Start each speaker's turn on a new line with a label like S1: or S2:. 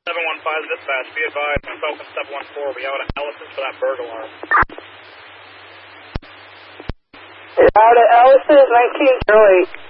S1: 715 dispatch, be advised, on Falcon 714, we out at Ellison for that burglar alarm.
S2: Out at Ellison, 1908.